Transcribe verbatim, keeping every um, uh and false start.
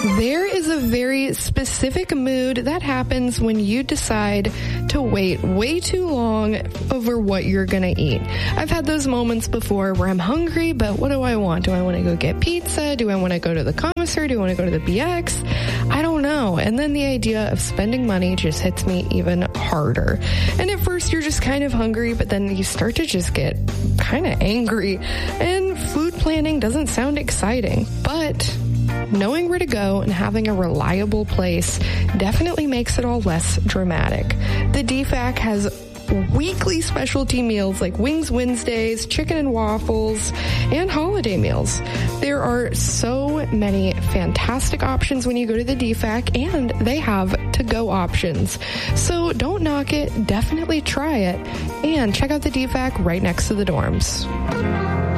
There is a very specific mood that happens when you decide to wait way too long over what you're going to eat. I've had those moments before where I'm hungry, but what do I want? Do I want to go get pizza? Do I want to go to the commissary? Do I want to go to the B X? I don't know. And then the idea of spending money just hits me even harder. And at first you're just kind of hungry, but then you start to just get kind of angry. And food planning doesn't sound exciting, but knowing where to go and having a reliable place definitely makes it all less dramatic. The D F A C has weekly specialty meals like Wings Wednesdays, chicken and waffles, and holiday meals. There are so many fantastic options when you go to the D F A C, and they have to-go options. So don't knock it, definitely try it, and check out the D F A C right next to the dorms.